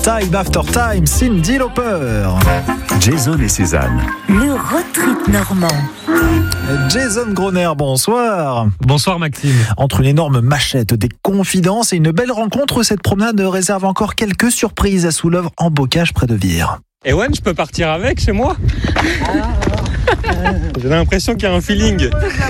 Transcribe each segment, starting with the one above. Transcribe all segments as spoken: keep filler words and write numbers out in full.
Time After Time, Cyndi Lauper. Jason et Cézanne. Le road trip normand. Jason Groner, bonsoir. Bonsoir Maxime. Entre une énorme machette, des confidences et une belle rencontre, cette promenade réserve encore quelques surprises à Souleuvre en Bocage près de Vire. Ewen, je peux partir avec chez moi? J'ai l'impression qu'il y a un feeling.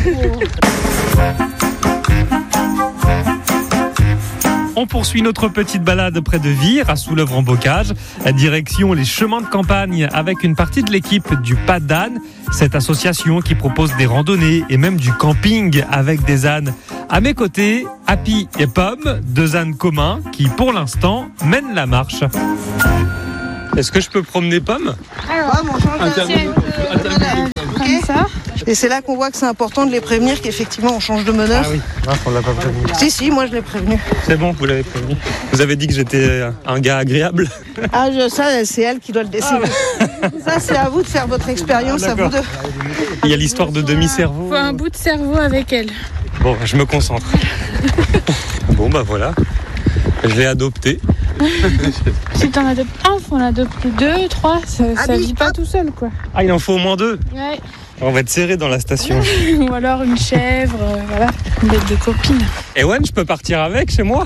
On poursuit notre petite balade près de Vire, à Souleuvre en Bocage. Direction les chemins de campagne avec une partie de l'équipe du Pas d'âne. Cette association qui propose des randonnées et même du camping avec des ânes. À mes côtés, Happy et Pomme, deux ânes communs qui, pour l'instant, mènent la marche. Est-ce que je peux promener Pomme? Alors, on change de... Comme ça. Et c'est là qu'on voit que c'est important de les prévenir qu'effectivement on change de meneur. Ah oui, non, on l'a pas prévenu. Si, si, moi je l'ai prévenu. C'est bon, vous l'avez prévenu. Vous avez dit que j'étais un gars agréable. Ah, je, ça, c'est elle qui doit le décider. Ah, ça, c'est à vous de faire votre expérience, ah, à vous de... Il y a l'histoire de demi-cerveau. Faut un bout de cerveau avec elle. Bon, je me concentre. Bon, bah voilà. Je l'ai adopté. Si t'en adoptes un, faut en adopter deux, trois, ça, ah, ça oui, vit pas hop. tout seul, quoi. Ah, il en faut au moins deux. Ouais. On va être serré dans la station. Ou alors une chèvre, euh, voilà, une bête de copine. Ewen, je peux partir avec chez moi?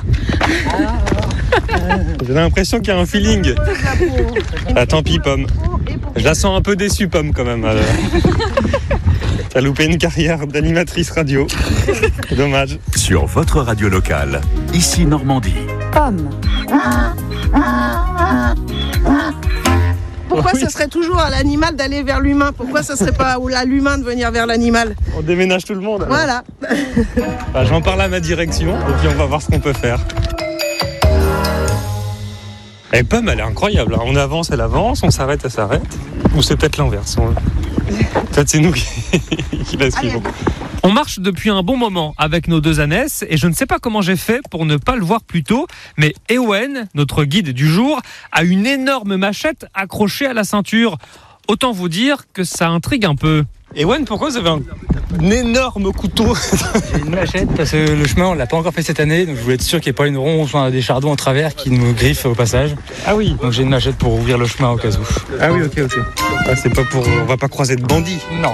J'ai l'impression qu'il y a un feeling. Ah, tant pis, Pomme. Je la sens un peu déçue, Pomme, quand même. Alors. T'as loupé une carrière d'animatrice radio. Dommage. Sur votre radio locale, ici Normandie. Pomme. Pourquoi Oui. ça serait toujours à l'animal d'aller vers l'humain? Pourquoi ça serait pas à l'humain de venir vers l'animal? On déménage tout le monde. alors. Voilà. Bah, j'en parle à ma direction et puis on va voir ce qu'on peut faire. Et Pomme, elle est incroyable. hein. On avance, elle avance, on s'arrête, elle s'arrête. Ou c'est peut-être l'inverse. On... Peut-être c'est nous qui, qui la suivons. On marche depuis un bon moment avec nos deux ânesses et je ne sais pas comment j'ai fait pour ne pas le voir plus tôt, mais Ewen, notre guide du jour, a une énorme machette accrochée à la ceinture. Autant vous dire que ça intrigue un peu. Ewen, pourquoi vous avez un, un énorme couteau? J'ai une machette parce que le chemin on l'a pas encore fait cette année, donc je voulais être sûr qu'il n'y ait pas une ronce ou des chardons en travers qui nous griffent au passage. Ah oui. Donc j'ai une machette pour ouvrir le chemin au cas où. Ah oui, ok, ok. Ah, c'est pas pour, on va pas croiser de bandits. Non.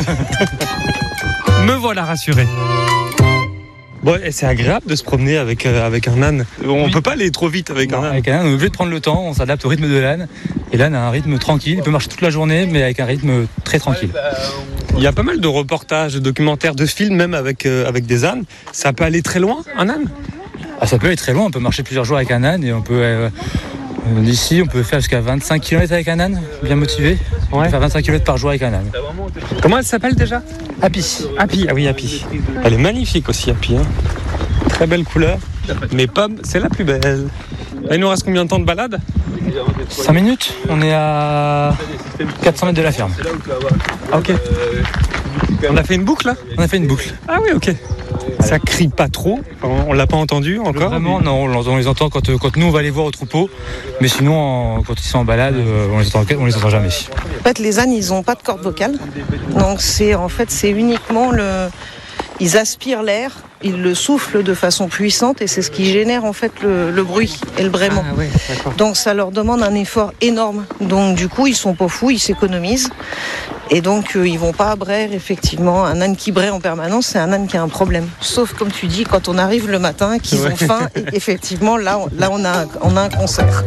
Me voilà rassuré. Bon, et c'est agréable de se promener avec, euh, avec un âne. On Oui. peut pas aller trop vite avec Non, un âne. avec un âne, on est obligé de prendre le temps, on s'adapte au rythme de l'âne. Et l'âne a un rythme tranquille, il peut marcher toute la journée, mais avec un rythme très tranquille. Il y a pas mal de reportages, de documentaires, de films même avec, euh, avec des ânes. Ça peut aller très loin, un âne? Ah, ça peut aller très loin, on peut marcher plusieurs jours avec un âne et on peut. Euh, euh, d'ici, on peut faire jusqu'à vingt-cinq kilomètres avec un âne, bien motivé. On peut faire vingt-cinq kilomètres par jour avec un âne. Comment elle s'appelle déjà? Happy. Happy, ah oui, Happy. Elle est magnifique aussi, Happy. Hein. Très belle couleur. Mais Pomme, c'est la plus belle. Là, il nous reste combien de temps de balade? cinq minutes, on est à quatre cents mètres de la ferme. Ah, ok. On a fait une boucle là? On a fait une boucle. Ah oui, ok. Ça crie pas trop, on l'a pas entendu encore? Vraiment, non, on, on les entend quand, quand nous on va les voir au troupeau, mais sinon en, quand ils sont en balade, euh, on les entend, on les entend jamais. En fait, les ânes, ils n'ont pas de corde vocale. Donc, c'est en fait, c'est uniquement le... Ils aspirent l'air, ils le soufflent de façon puissante et c'est ce qui génère en fait le, le bruit et le braiement. Ah oui, d'accord. Donc ça leur demande un effort énorme. Donc du coup, ils sont pas fous, ils s'économisent. Et donc euh, ils vont pas braire effectivement. Un âne qui braie en permanence, c'est un âne qui a un problème. Sauf comme tu dis, quand on arrive le matin, qu'ils Ouais. ont faim, et effectivement là, on, là on a, on a un concert.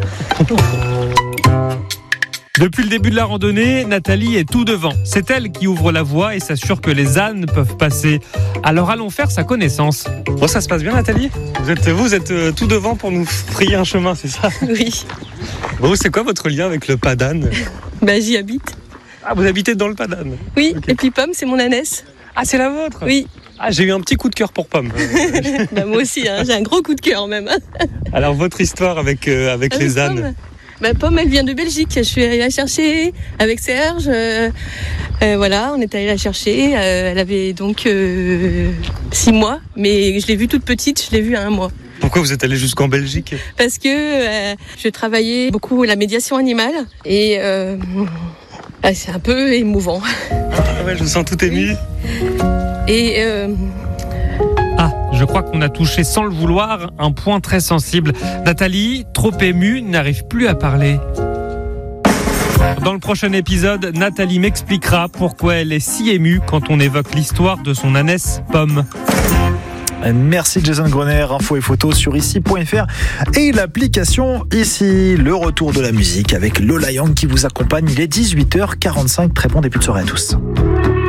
Depuis le début de la randonnée, Nathalie est tout devant. C'est elle qui ouvre la voie et s'assure que les ânes peuvent passer. Alors allons faire sa connaissance. Bon, ça se passe bien, Nathalie? Vous êtes, vous êtes euh, tout devant pour nous frayer un chemin, c'est ça? Oui, Bon, c'est quoi votre lien avec le Pas d'âne? bah j'y habite. Ah, vous habitez dans le Pas d'âne? Oui, Ok. et puis Pomme, c'est mon ânesse. Ah, c'est la vôtre? Oui, Ah, j'ai eu un petit coup de cœur pour Pomme. bah moi aussi, hein, j'ai un gros coup de cœur même. hein. Alors, votre histoire avec, euh, avec Avec les ânes? Pomme. Bah, Pomme, elle vient de Belgique. Je suis allée la chercher avec Serge. Euh, euh, voilà, on est allé la chercher. Euh, elle avait donc euh, six mois, mais je l'ai vue toute petite. Je l'ai vue à un mois. Pourquoi vous êtes allé jusqu'en Belgique? Parce que euh, je travaillais beaucoup la médiation animale et euh, bah, c'est un peu émouvant. Ah ouais, je me sens tout ému. Et euh, Ah, Je crois qu'on a touché sans le vouloir un point très sensible. Nathalie, trop émue, n'arrive plus à parler. Dans le prochain épisode, Nathalie m'expliquera pourquoi elle est si émue quand on évoque l'histoire de son ânesse Pomme. Merci Jason Grener, infos et photos sur ici point f r et l'application Ici. Le retour de la musique avec Lola Young qui vous accompagne. Il est dix-huit heures quarante-cinq. Très bon début de soirée à tous.